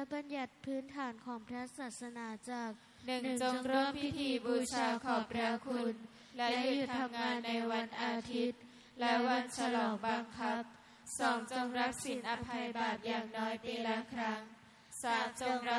บัญญัติพื้นฐานของพระศาสนาจาก 1. จงร่วมพิธีบูชาขอบพระคุณและหยุดทำงานในวันอาทิตย์และวันฉลองบังคับ 2. จงรับศีลอภัยบาปอย่างน้อยปีละครั้ง 3. จงรับ